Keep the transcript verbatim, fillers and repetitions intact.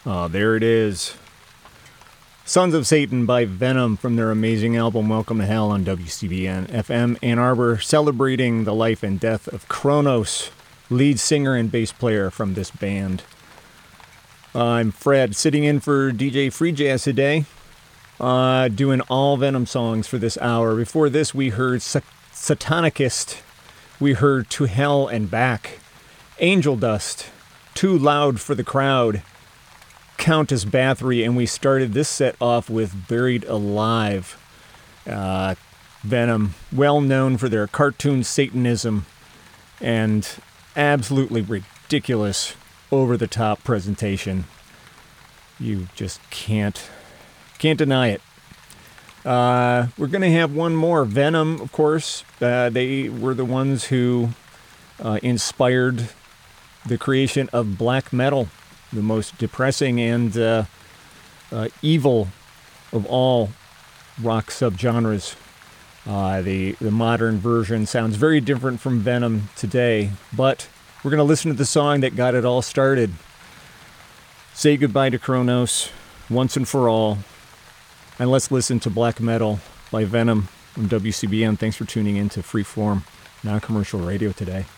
Oh, there it is. Sons of Satan by Venom from their amazing album Welcome to Hell on W C B N F M Ann Arbor, celebrating the life and death of Kronos, lead singer and bass player from this band. I'm Fred, sitting in for D J Free Jazz today, uh, doing all Venom songs for this hour. Before this, we heard Sa- Satanicist, we heard To Hell and Back, Angel Dust, Too Loud for the Crowd, Countess Bathory, and we started this set off with Buried Alive. Uh, Venom, well known for their cartoon Satanism and absolutely ridiculous, over-the-top presentation. You just can't, can't deny it. Uh, we're going to have one more. Venom, of course. Uh, they were the ones who uh, inspired the creation of black metal, the most depressing and uh, uh, evil of all rock subgenres. Uh, the, the modern version sounds very different from Venom today, but we're going to listen to the song that got it all started. Say goodbye to Kronos, once and for all, and let's listen to Black Metal by Venom from W C B N. Thanks for tuning in to Freeform Non-Commercial Radio today.